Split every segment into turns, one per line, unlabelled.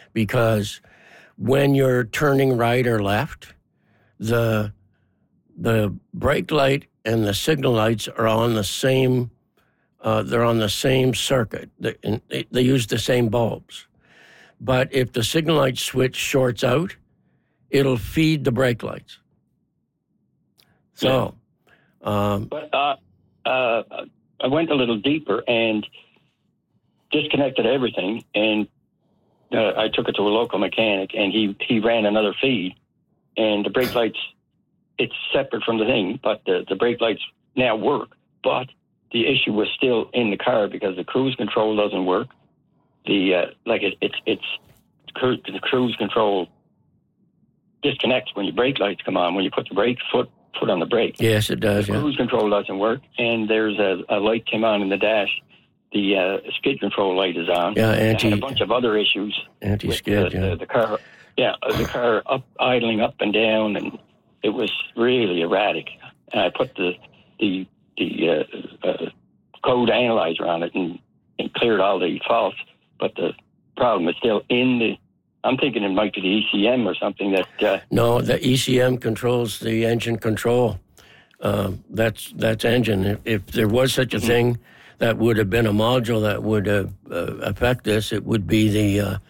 because when you're turning right or left, the brake light and the signal lights are on the same. They're on the same circuit. They use the same bulbs. But if the signal light switch shorts out, it'll feed the brake lights. So,
but I went a little deeper and disconnected everything, and I took it to a local mechanic, and he ran another feed, and the brake lights, it's separate from the thing, but the brake lights now work. But the issue was still in the car because the cruise control doesn't work. The cruise control disconnects when your brake lights come on. When you put the brake foot on the brake,
yes, it does.
The cruise control doesn't work, and there's a light came on in the dash. The skid control light is on.
Yeah,
and a bunch of other issues.
Anti-skid.
The car. Yeah, the car idling up and down, and it was really erratic. And I put the code analyzer on it and cleared all the faults, but the problem is still in the. I'm thinking it might be the ECM or something that.
No, the ECM controls the engine control. That's engine. If there was such a thing, that would have been a module that would affect this. It would be the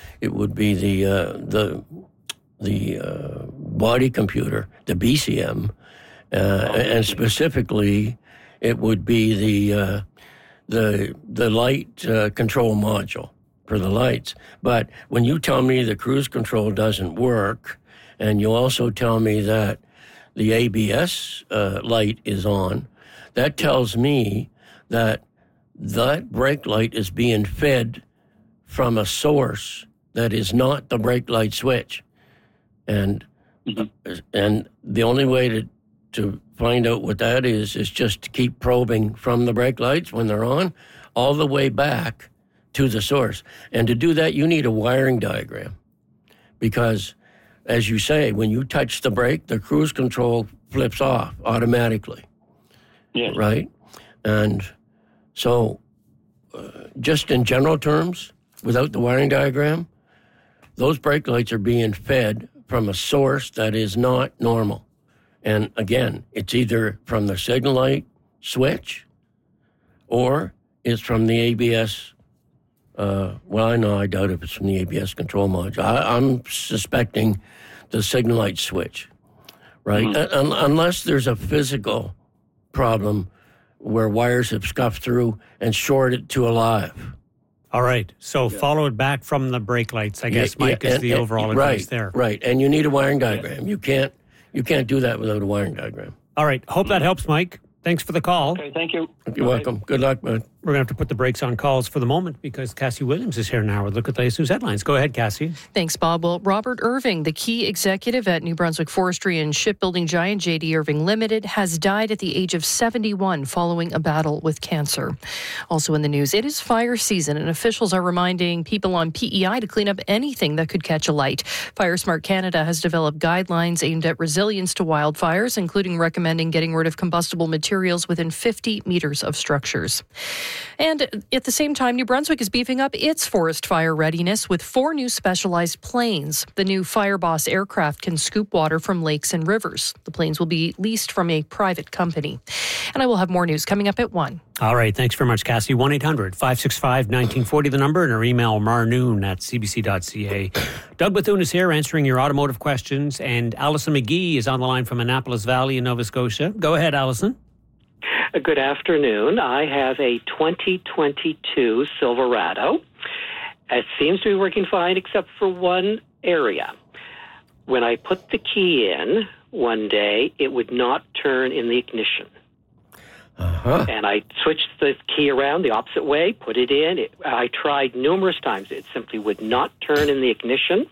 body computer, the BCM, and specifically, it would be the light control module for the lights. But when you tell me the cruise control doesn't work, and you also tell me that the ABS light is on, that tells me that brake light is being fed from a source that is not the brake light switch. And the only way to find out what that is just to keep probing from the brake lights when they're on all the way back to the source. And to do that, you need a wiring diagram because, as you say, when you touch the brake, the cruise control flips off automatically.
Yes.
Right? And so just in general terms, without the wiring diagram, those brake lights are being fed from a source that is not normal. And again, it's either from the signal light switch or it's from the ABS. I doubt if it's from the ABS control module. I'm suspecting the signal light switch, right? Unless there's a physical problem where wires have scuffed through and shorted to alive.
All right. So follow it back from the brake lights, I guess, Mike, is the overall advice there.
Right. And you need a wiring diagram. You can't do that without a wiring diagram.
All right. Hope that helps, Mike. Thanks for the call.
Okay, thank you.
You're welcome. Good luck, man.
We're going to have to put the brakes on calls for the moment because Cassie Williams is here now with Look at the Latest News Headlines. Go ahead, Cassie.
Thanks, Bob. Well, Robert Irving, the key executive at New Brunswick Forestry and Shipbuilding giant J.D. Irving Limited, has died at the age of 71 following a battle with cancer. Also in the news, it is fire season, and officials are reminding people on PEI to clean up anything that could catch alight. FireSmart Canada has developed guidelines aimed at resilience to wildfires, including recommending getting rid of combustible materials within 50 meters of structures. And at the same time, New Brunswick is beefing up its forest fire readiness with 4 new specialized planes. The new Fireboss aircraft can scoop water from lakes and rivers. The planes will be leased from a private company. And I will have more news coming up at 1.
All right. Thanks very much, Cassie. 1-800-565-1940, the number, and our email, marnoon@cbc.ca. Doug Bethune is here answering your automotive questions, and Alison McGee is on the line from Annapolis Valley in Nova Scotia. Go ahead, Alison.
Good afternoon. I have a 2022 Silverado. It seems to be working fine except for one area. When I put the key in one day, it would not turn in the ignition. And I switched the key around the opposite way, put it in. I tried numerous times. It simply would not turn in the ignition.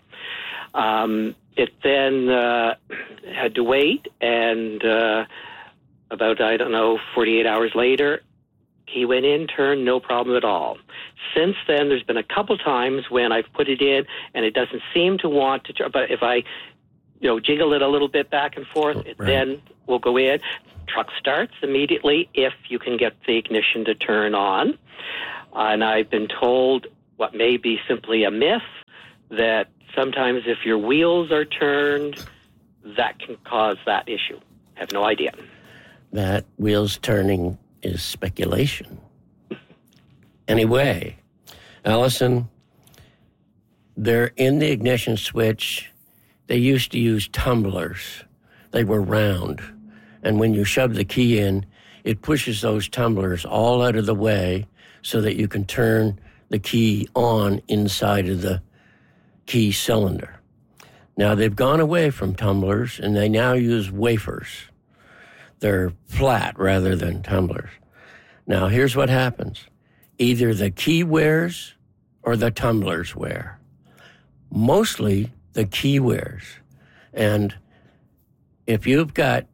It then had to wait, and about, 48 hours later, he went in, turned, no problem at all. Since then, there's been a couple times when I've put it in and it doesn't seem to want to turn. But if I, jiggle it a little bit back and forth, it then will go in. Truck starts immediately if you can get the ignition to turn on. And I've been told what may be simply a myth that sometimes if your wheels are turned, that can cause that issue. Have no idea.
That wheels turning is speculation. Anyway, Allison, they're in the ignition switch. They used to use tumblers. They were round. And when you shove the key in, it pushes those tumblers all out of the way so that you can turn the key on inside of the key cylinder. Now, they've gone away from tumblers, and they now use wafers. They're flat rather than tumblers. Now, here's what happens. Either the key wears or the tumblers wear. Mostly the key wears. And if you've got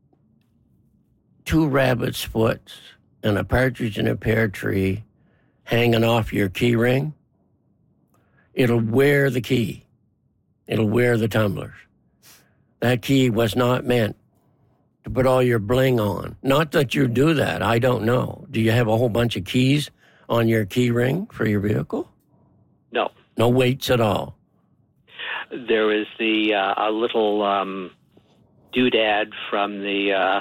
2 rabbit's foots and a partridge in a pear tree hanging off your key ring, it'll wear the key. It'll wear the tumblers. That key was not meant to put all your bling on. Not that you do that. I don't know. Do you have a whole bunch of keys on your key ring for your vehicle?
No.
No weights at all?
There is a little doodad from the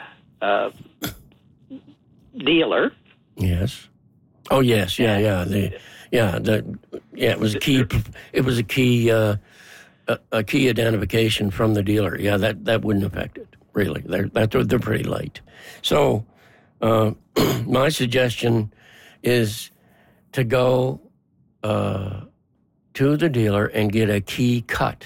dealer.
Yes. Oh, yes. Yeah. It was a key. It was a key identification from the dealer. Yeah, that wouldn't affect it. Really, they're pretty light. So, my suggestion is to go to the dealer and get a key cut.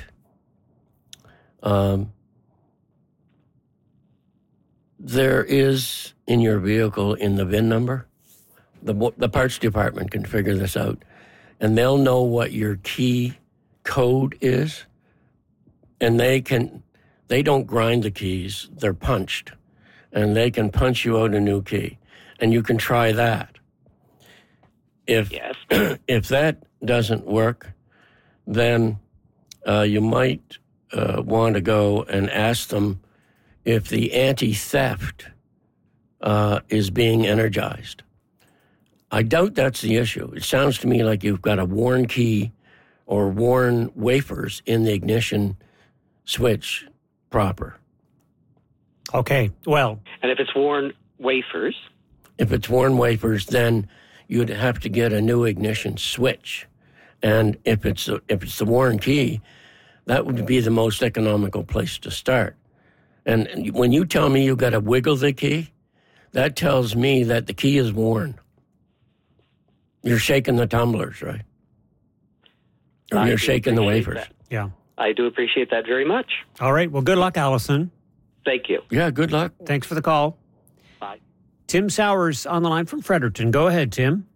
There is in your vehicle in the VIN number. The parts department can figure this out, and they'll know what your key code is, and they don't grind the keys, they're punched, and they can punch you out a new key, and you can try that. If that doesn't work, then you might want to go and ask them if the anti-theft is being energized. I doubt that's the issue. It sounds to me like you've got a worn key or worn wafers in the ignition switch proper.
Okay, well.
And if it's worn wafers?
If it's worn wafers, then you'd have to get a new ignition switch. And if it's the worn key, that would be the most economical place to start. And when you tell me you got to wiggle the key, that tells me that the key is worn. You're shaking the tumblers, right? Or you're shaking the wafers.
That.
Yeah.
I do appreciate that very much.
All right. Well, good luck, Allison.
Thank you.
Yeah, good luck.
Thanks for the call.
Bye.
Tim Sowers on the line from Fredericton. Go ahead, Tim.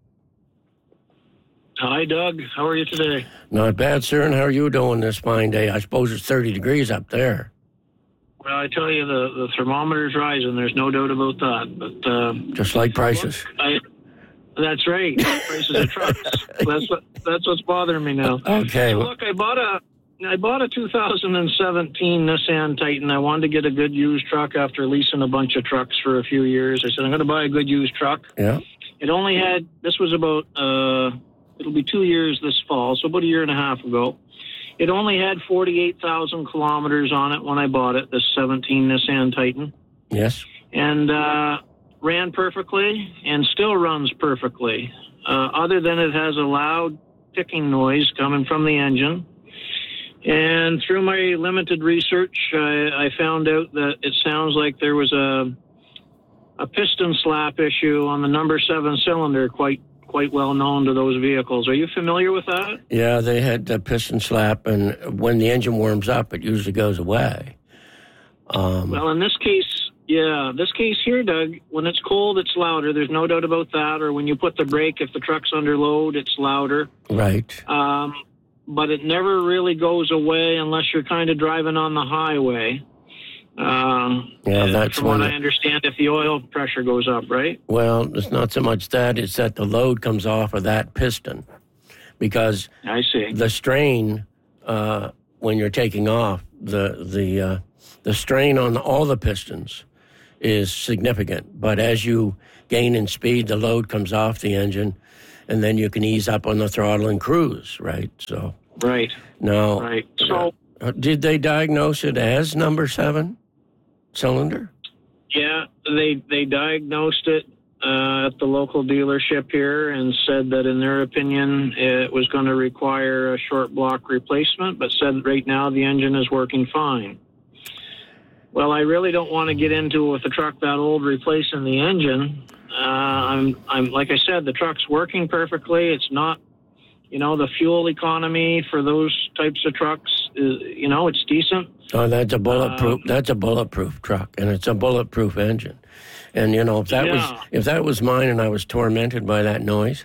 Hi, Doug. How are you today?
Not bad, sir. And how are you doing this fine day? I suppose it's 30 degrees up there.
Well, I tell you, the thermometer's rising. There's no doubt about that. But
just like prices.
That's right. Prices of trucks. That's what's bothering me now.
Okay.
So look, I bought a 2017 Nissan Titan. I wanted to get a good used truck after leasing a bunch of trucks for a few years. I said, I'm going to buy a good used truck.
Yeah.
It only had, this was about, it'll be 2 years this fall, so about a year and a half ago. It only had 48,000 kilometers on it when I bought it, this 17 Nissan Titan.
Yes.
And ran perfectly and still runs perfectly, other than it has a loud ticking noise coming from the engine. And through my limited research, I found out that it sounds like there was a piston slap issue on the number 7 cylinder, quite well known to those vehicles. Are you familiar with that?
Yeah, they had the piston slap, and when the engine warms up, it usually goes away.
Well, in this case here, Doug, when it's cold, it's louder. There's no doubt about that. Or when you put the brake, if the truck's under load, it's louder.
Right.
But it never really goes away unless you're kind of driving on the highway.
That's
from what I understand, if the oil pressure goes up, right?
Well, it's not so much that, it's that the load comes off of that piston. Because
I see.
The strain, when you're taking off, the strain on all the pistons is significant. But as you gain in speed, the load comes off the engine, and then you can ease up on the throttle and cruise, right? So
Right.
now,
Right. So,
did they diagnose it as number 7 cylinder?
yeah, they diagnosed it at the local dealership here and said that in their opinion it was going to require a short block replacement, but said right now the engine is working fine. Well, I really don't want to get into with a truck that old replacing the engine. I'm like I said, the truck's working perfectly. It's not, the fuel economy for those types of trucks is, it's decent.
Oh, that's a bulletproof. That's a bulletproof truck, and it's a bulletproof engine. And if that was mine, and I was tormented by that noise,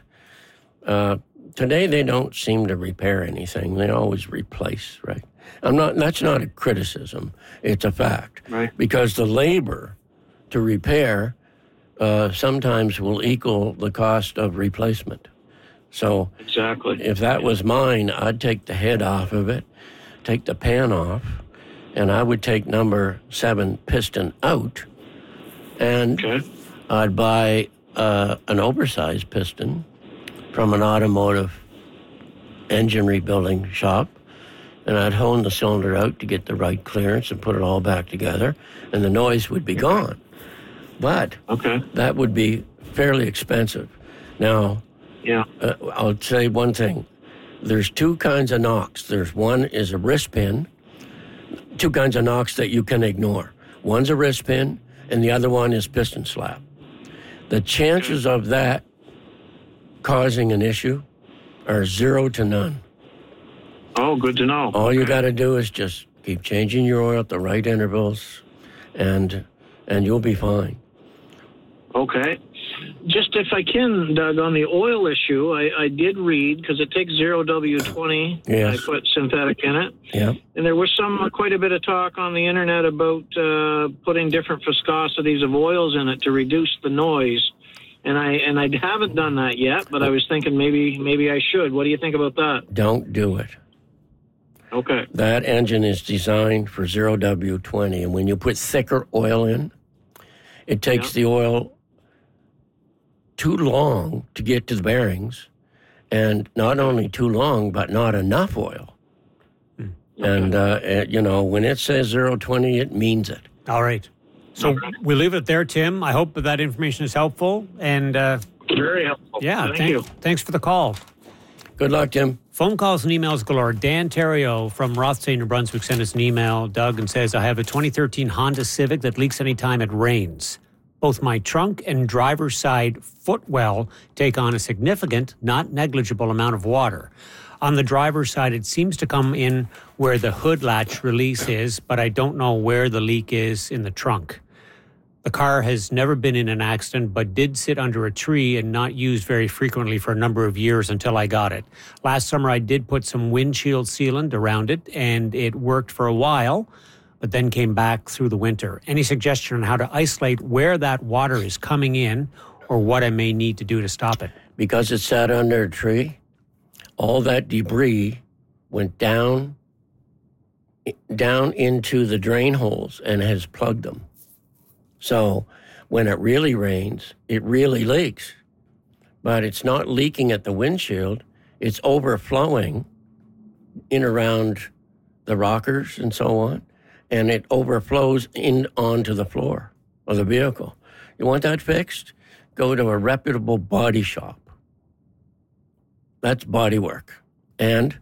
today they don't seem to repair anything. They always replace, right? That's not a criticism. It's a fact.
Right.
Because the labor to repair sometimes will equal the cost of replacement. So
Exactly.
if that was mine, I'd take the head off of it, take the pan off, and I would take number 7 piston out, and
Okay.
I'd buy an oversized piston from an automotive engine rebuilding shop, and I'd hone the cylinder out to get the right clearance and put it all back together, and the noise would be gone. But
Okay.
that would be fairly expensive. Now,
Yeah.
I'll say one thing. There's 2 kinds of knocks. One is a wrist pin, 2 kinds of knocks that you can ignore. One's a wrist pin, and the other one is piston slap. The chances of that causing an issue are 0 to none.
Oh, good to know.
All you got to do is just keep changing your oil at the right intervals, and you'll be fine.
Okay. Just if I can, Doug, on the oil issue, I did read, because it takes 0W20,
Yes.
I put synthetic in it.
Yeah.
And there was quite a bit of talk on the internet about putting different viscosities of oils in it to reduce the noise. And I haven't done that yet, but I was thinking maybe I should. What do you think about that?
Don't do it.
Okay.
That engine is designed for 0W20, and when you put thicker oil in, it takes the oil too long to get to the bearings, and not only too long, but not enough oil. And, when it says 020, it means it.
All right. So we'll leave it there, Tim. I hope that information is helpful. And
Very helpful.
yeah,
Thank you.
Thanks for the call.
Good luck, Tim.
Phone calls and emails galore. Dan Terrio from Rothsay, New Brunswick, sent us an email, Doug, and says, I have a 2013 Honda Civic that leaks anytime it rains. Both my trunk and driver's side footwell take on a significant, not negligible amount of water. On the driver's side, it seems to come in where the hood latch release is, but I don't know where the leak is in the trunk. The car has never been in an accident, but did sit under a tree and not used very frequently for a number of years until I got it. Last summer, I did put some windshield sealant around it, and it worked for a while, but then came back through the winter. Any suggestion on how to isolate where that water is coming in or what I may need to do to stop it?
Because it sat under a tree, all that debris went down into the drain holes and has plugged them. So when it really rains, it really leaks. But it's not leaking at the windshield. It's overflowing in around the rockers and so on. And it overflows in onto the floor of the vehicle. You want that fixed? Go to a reputable body shop. That's body work. And,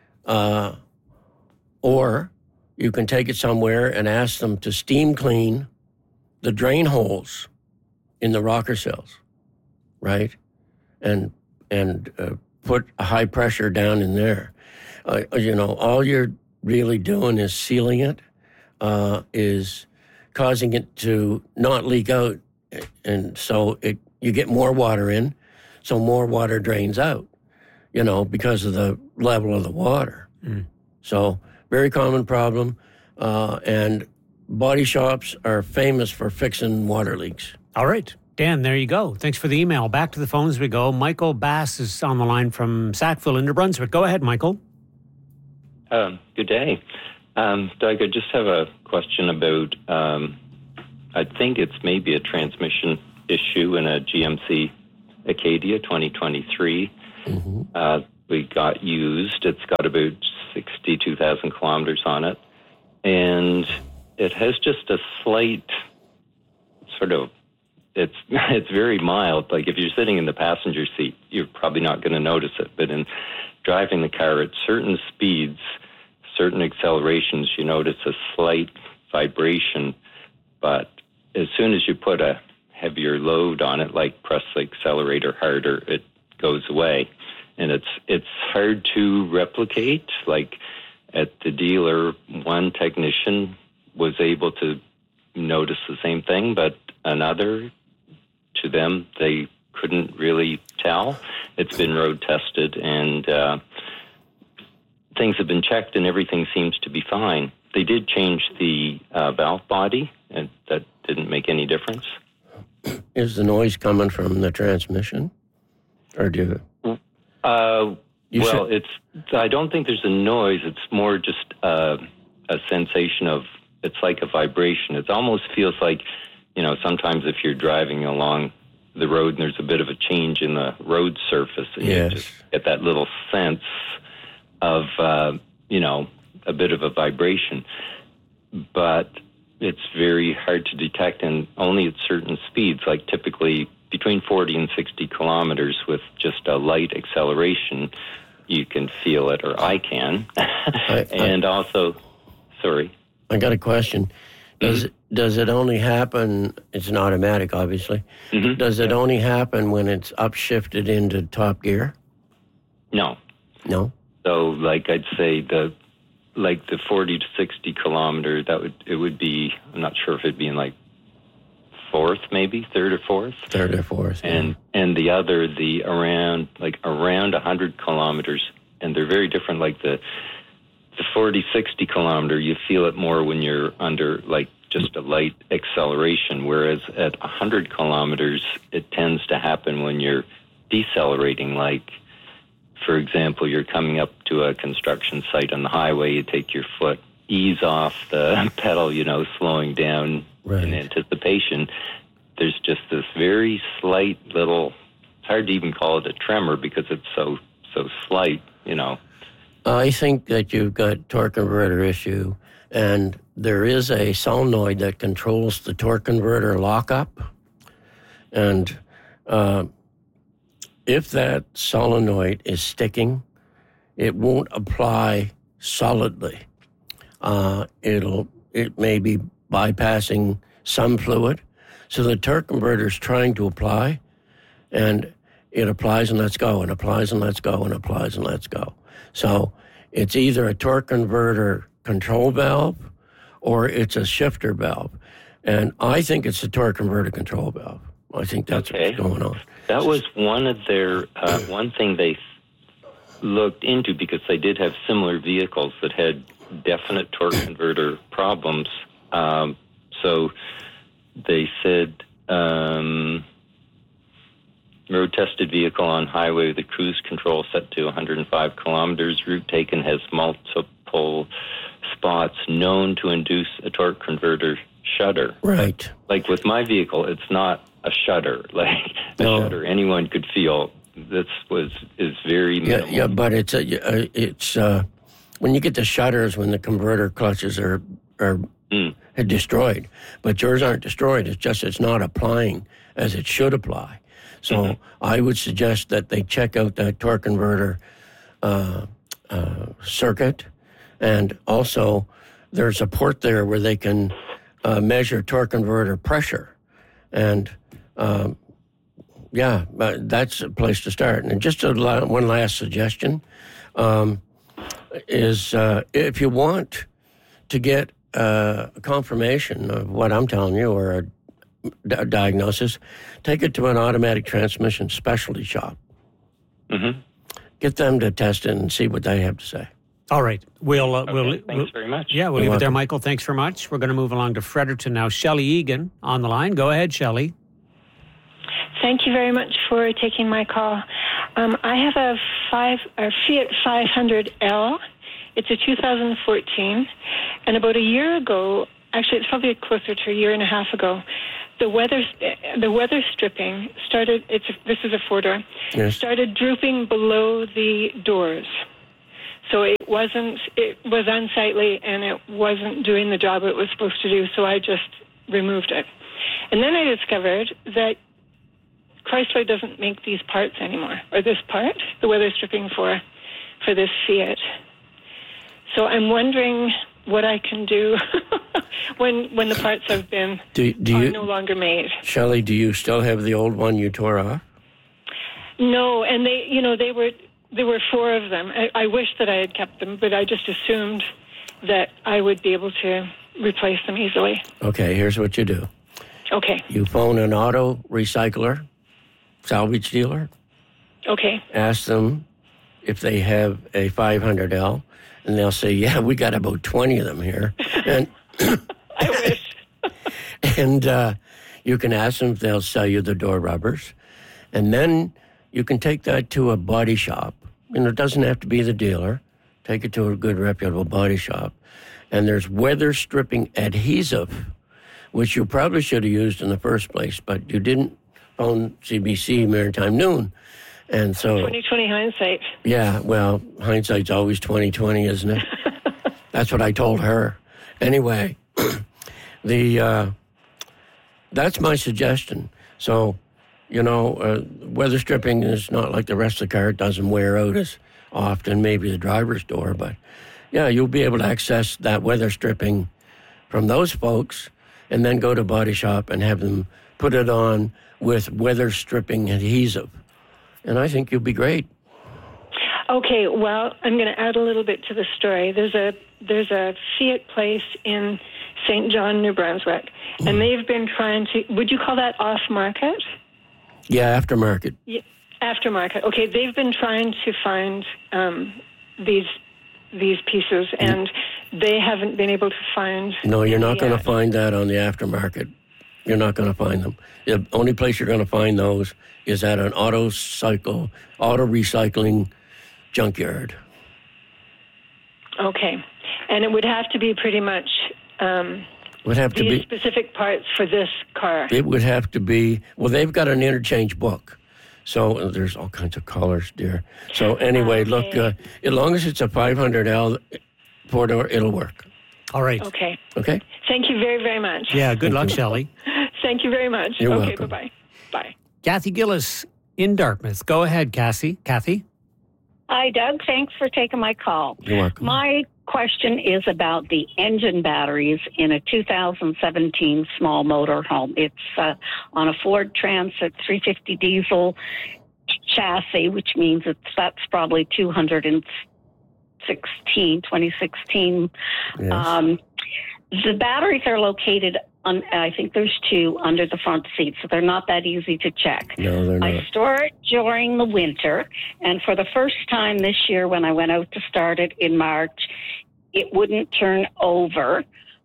or you can take it somewhere and ask them to steam clean the drain holes in the rocker cells, right? And put a high pressure down in there. All you're really doing is sealing it, is causing it to not leak out. And so you get more water in, so more water drains out, because of the level of the water. So very common problem. And body shops are famous for fixing water leaks.
All right. Dan, there you go. Thanks for the email. Back to the phones we go. Michael Bass is on the line from Sackville in New Brunswick. Go ahead, Michael.
Good day. Doug, I just have a question about, I think it's maybe a transmission issue in a GMC Acadia 2023. We got used. It's got about 62,000 kilometers on it. And it has just a slight sort of, it's very mild. Like if you're sitting in the passenger seat, you're probably not going to notice it. But in driving the car at certain speeds, certain accelerations, you notice a slight vibration. But as soon as you put a heavier load on it, like press the accelerator harder, it goes away. And it's hard to replicate. Like at the dealer, one technician was able to notice the same thing, but another, to them, they couldn't really tell. It's been road tested, and things have been checked, and everything seems to be fine. They did change the valve body, and that didn't make any difference.
Is the noise coming from the transmission, or do you?
I don't think there's a noise. It's more just a sensation of, it's like a vibration. It almost feels like, sometimes if you're driving along the road and there's a bit of a change in the road surface, and you just get that little sense of, a bit of a vibration. But it's very hard to detect, and only at certain speeds, like typically between 40 and 60 kilometers with just a light acceleration, you can feel it, or I can. And also, sorry.
I got a question. Does it only happen, it's an automatic, obviously. Does it only happen when it's upshifted into top gear?
No.
No?
So, like I'd say the 40 to 60 kilometer, it would be, I'm not sure if it'd be in like third or fourth.
Yeah.
And the other, around 100 kilometers, and they're very different. Like the 40, 60 kilometer, you feel it more when you're under like just a light acceleration, whereas at 100 kilometers, it tends to happen when you're decelerating. Like, for example, you're coming up to a construction site on the highway, you take your foot, ease off the pedal, slowing down in anticipation. There's just this very slight little, it's hard to even call it a tremor because it's so slight,
I think that you've got torque converter issue, and there is a solenoid that controls the torque converter lockup. And if that solenoid is sticking, it won't apply solidly. It may be bypassing some fluid. So the torque converter is trying to apply, and it applies and lets go, and applies and lets go, and applies and lets go. So it's either a torque converter control valve or it's a shifter valve. And I think it's a torque converter control valve. I think that's what's going on.
That was one of their, one thing they looked into, because they did have similar vehicles that had definite torque converter problems. So they said, road-tested vehicle on highway with a cruise control set to 105 kilometers. Route taken has multiple spots known to induce a torque converter shudder.
Right.
Like with my vehicle, it's not a shudder. Like a shudder anyone could feel. This is very minimal.
Yeah, but it's when you get the shudders when the converter clutches are destroyed, but yours aren't destroyed. It's just it's not applying as it should apply. So I would suggest that they check out that torque converter circuit, and also there's a port there where they can measure torque converter pressure, and that's a place to start. And just one last suggestion is if you want to get a confirmation of what I'm telling you, or a diagnosis, take it to an automatic transmission specialty shop. Get them to test it and see what they have to say.
All right.
Thanks very much.
Yeah, we'll leave it there, Michael. Thanks very much. We're going to move along to Fredericton now. Shelley Egan on the line. Go ahead, Shelley.
Thank you very much for taking my call. I have a Fiat 500L. It's a 2014. And about a year ago, actually it's probably closer to a year and a half ago, the weather stripping started. This is a 4-door.
Yes.
Started drooping below the doors, so it was unsightly and it wasn't doing the job it was supposed to do. So I just removed it, and then I discovered that Chrysler doesn't make these parts anymore, or this part, the weather stripping for this Fiat. So I'm wondering what I can do when the parts have been are no longer made.
Shelley, do you still have the old one you tore off?
No, and there were 4 of them. I wish that I had kept them, but I just assumed that I would be able to replace them easily.
Okay, here's what you do.
Okay.
You phone an auto recycler, salvage dealer.
Okay.
Ask them if they have a 500L, and they'll say, yeah, we got about 20 of them here. And
I wish.
And you can ask them if they'll sell you the door rubbers. And then you can take that to a body shop. It doesn't have to be the dealer. Take it to a good, reputable body shop. And there's weather stripping adhesive, which you probably should have used in the first place, but you didn't phone CBC Maritime Noon. And so
20/20 hindsight.
Yeah, well, hindsight's always 20/20, isn't it? That's what I told her. Anyway, that's my suggestion. So, weather stripping is not like the rest of the car. It doesn't wear out as often, maybe the driver's door, but yeah, you'll be able to access that weather stripping from those folks and then go to body shop and have them put it on with weather stripping adhesive. And I think you'll be great.
Okay, well, I'm going to add a little bit to the story. There's a Fiat place in St. John, New Brunswick, and they've been trying to, would you call that off-market?
Yeah, aftermarket.
Yeah, aftermarket. Okay, they've been trying to find these pieces, and they haven't been able to find.
No, you're not going to find that on the aftermarket. You're not going to find them. The only place you're going to find those is at an auto recycling junkyard.
Okay, and it would have to be pretty much these specific parts for this car.
It would have to be. Well, they've got an interchange book, so there's all kinds of colors, dear. So anyway, look, as long as it's a 500L 4-door, it'll work.
All right.
Okay.
Okay.
Thank you very, very much.
Yeah. Good luck, Shelley.
Thank you very much.
You're
okay.
welcome.
Bye-bye. Bye.
Kathy Gillis in Dartmouth. Go ahead, Cassie. Kathy.
Hi, Doug. Thanks for taking my call.
You're welcome.
My question is about the engine batteries in a 2017 small motor home. It's on a Ford Transit 350 diesel chassis, which means that's probably 2016.
Yes.
The batteries are located on, I think there's 2 under the front seat, so they're not that easy to check.
No, they're not.
I store it during the winter, and for the first time this year when I went out to start it in March, it wouldn't turn over.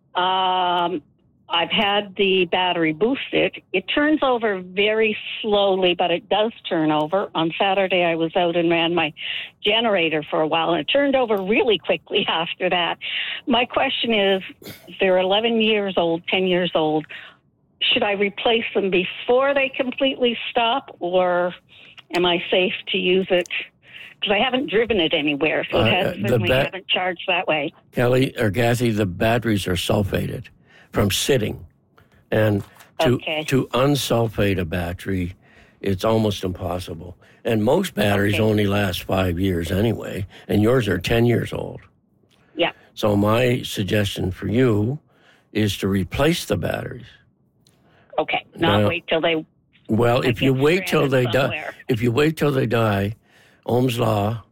I've had the battery boosted. It turns over very slowly, but it does turn over. On Saturday, I was out and ran my generator for a while, and it turned over really quickly after that. My question is, they're 11 years old, 10 years old. Should I replace them before they completely stop, or am I safe to use it? Because I haven't driven it anywhere, so it certainly haven't charged that way.
Kelly or Kathy, the batteries are sulfated from sitting. And to unsulfate a battery, it's almost impossible. And most batteries only last 5 years anyway, and yours are 10 years old.
Yeah.
So my suggestion for you is to replace the batteries.
Okay, not wait till they...
Well, if you wait till they die, Ohm's law,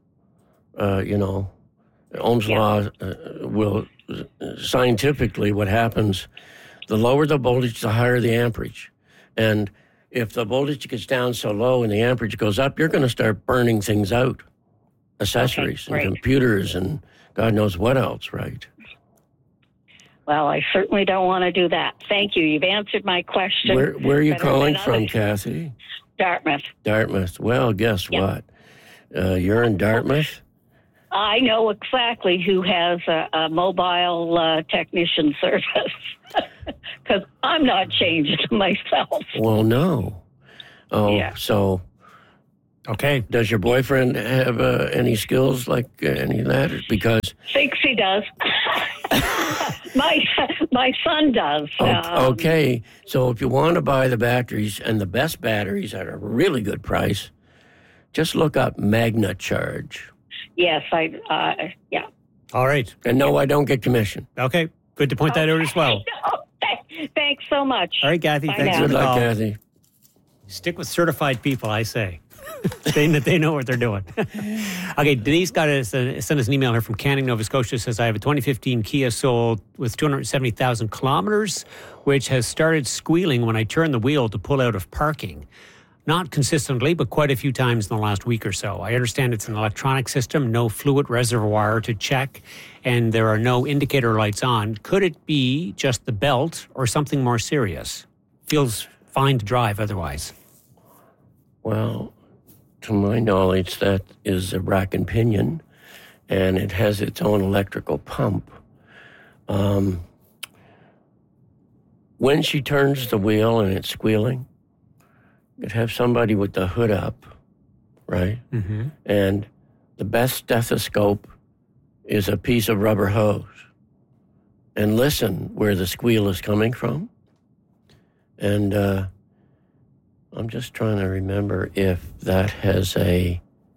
Ohm's law will, scientifically, what happens, the lower the voltage, the higher the amperage. And if the voltage gets down so low and the amperage goes up, you're going to start burning things out, accessories and computers and God knows what else, right?
Well, I certainly don't want to do that. Thank you. You've answered my question.
Where are you calling from, Kathy?
Dartmouth.
Dartmouth. Well, guess what? You're in Dartmouth?
I know exactly who has a mobile technician service. because I'm not changed myself.
Well, no. Oh,
Yeah.
so
Okay.
does your boyfriend have any skills like any of that? Because
Thinks he does. My son does.
okay, so if you want to buy the batteries and the best batteries at a really good price, just look up Magna Charge.
Yes, yeah.
All right.
And no, I don't get commission.
Okay. Good to point that out as well.
Thanks so much.
All right, Kathy.
Bye
Thanks
now.
for
Good
the
luck,
call.
Kathy.
Stick with certified people, I say. They know what they're doing. Okay, Denise sent us an email here from Canning, Nova Scotia. Says, I have a 2015 Kia Soul with 270,000 kilometers, which has started squealing when I turn the wheel to pull out of parking. Not consistently, but quite a few times in the last week or so. I understand it's an electronic system, no fluid reservoir to check, and there are no indicator lights on. Could it be just the belt or something more serious? Feels fine to drive otherwise.
Well, to my knowledge, that is a rack and pinion, and it has its own electrical pump. When she turns the wheel and it's squealing, you'd have somebody with the hood up, right?
Mm-hmm.
And the best stethoscope is a piece of rubber hose. And listen where the squeal is coming from. And I'm just trying to remember if that has a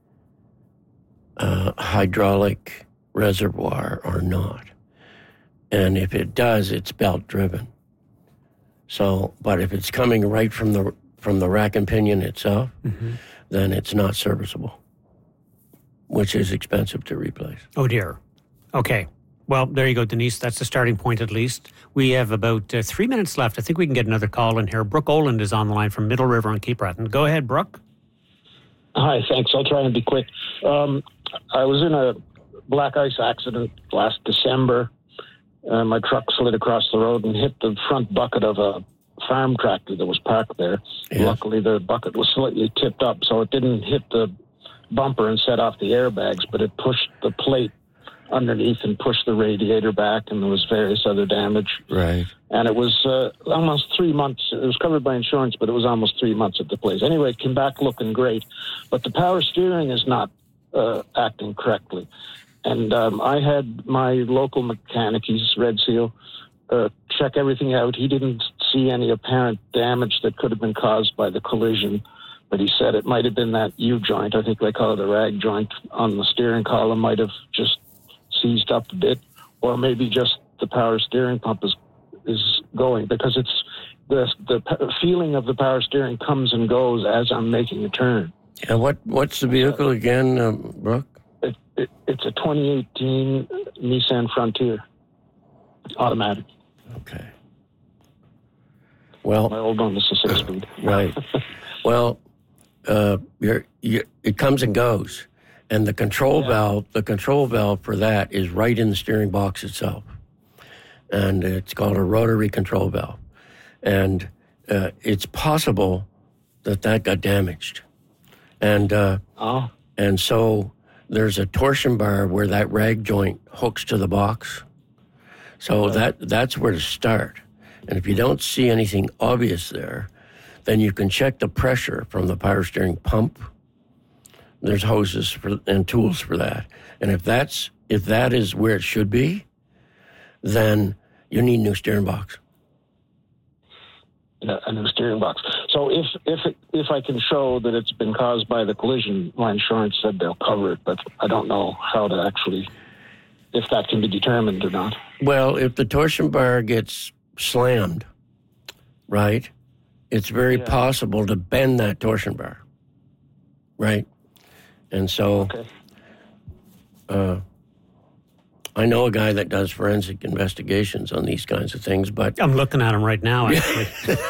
hydraulic reservoir or not. And if it does, it's belt driven. So, but if it's coming right from the rack and pinion itself, then it's not serviceable, which is expensive to replace.
Oh, dear. Okay. Well, there you go, Denise. That's the starting point, at least. We have about 3 minutes left. I think we can get another call in here. Brooke Oland is on the line from Middle River on Cape Breton. Go ahead, Brooke.
Hi, thanks. I'll try and be quick. I was in a black ice accident last December. My truck slid across the road and hit the front bucket of a farm tractor that was parked there.
Yeah.
Luckily, the bucket was slightly tipped up, so it didn't hit the bumper and set off the airbags, but it pushed the plate underneath and pushed the radiator back, and there was various other damage.
Right.
And it was almost 3 months. It was covered by insurance, but it was almost 3 months at the place. Anyway, it came back looking great, but the power steering is not acting correctly. And I had my local mechanic, he's Red Seal, check everything out. He didn't see any apparent damage that could have been caused by the collision, but he said it might have been that U-joint, I think they call it a rag joint, on the steering column might have just seized up a bit, or maybe just the power steering pump is going, because it's the feeling of the power steering comes and goes as I'm making a turn.
And what's the vehicle again, Brooke?
It's a 2018 Nissan Frontier, automatic.
Okay. Well,
My old one was a 6-speed.
right. Well, it comes and goes, and the control valve for that is right in the steering box itself, and it's called a rotary control valve, and it's possible that got damaged, and so there's a torsion bar where that rag joint hooks to the box, so that's where to start, and if you don't see anything obvious there, then you can check the pressure from the power steering pump. There's hoses and tools for that. And if that is where it should be, then you need a new steering box.
A new steering box. So if I can show that it's been caused by the collision, my insurance said they'll cover it, but I don't know how to actually, if that can be determined or not.
Well, if the torsion bar gets slammed, right, it's very possible to bend that torsion bar, right? And so I know a guy that does forensic investigations on these kinds of things, but...
I'm looking at him right now, actually.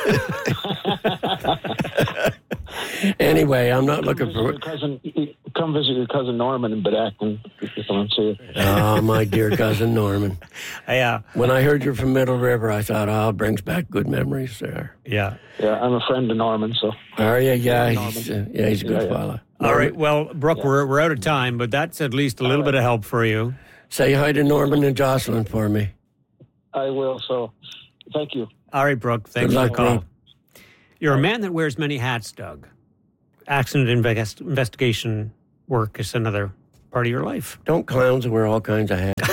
Anyway, I'm not looking for...
Come visit your cousin Norman in Badacton if you want to see it.
Oh, my dear cousin Norman.
Yeah.
When I heard you're from Middle River, I thought, it brings back good memories there.
Yeah.
Yeah, I'm a friend of Norman, so...
Are you? Yeah, he's a good fella.
All right, well, Brooke, we're out of time, but that's at least a little bit of help for you.
Say hi to Norman and Jocelyn for me.
I will, so... Thank you.
All right, Brooke. Thanks
Good
for
luck,
the call.
Brooke.
You're a man that wears many hats, Doug. Accident investigation work is another part of your life.
Don't clowns wear all kinds of hats?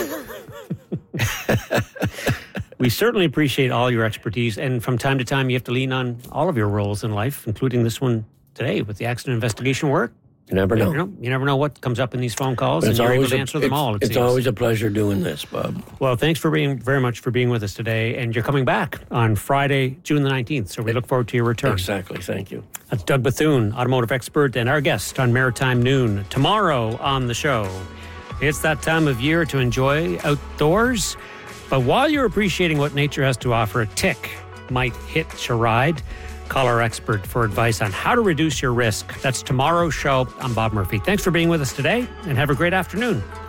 We certainly appreciate all your expertise, and from time to time you have to lean on all of your roles in life, including this one today with the accident investigation work.
You never know.
You never know what comes up in these phone calls,
But
and you're able to answer them all.
It's always a pleasure doing this, Bob.
Well, thanks for very much for being with us today, and you're coming back on Friday, June the 19th, so we look forward to your return.
Exactly. Thank you.
That's Doug Bethune, automotive expert, and our guest on Maritime Noon. Tomorrow on the show, it's that time of year to enjoy outdoors, but while you're appreciating what nature has to offer, a tick might hitch a ride. Call our expert for advice on how to reduce your risk. That's tomorrow's show. I'm Bob Murphy. Thanks for being with us today, and have a great afternoon.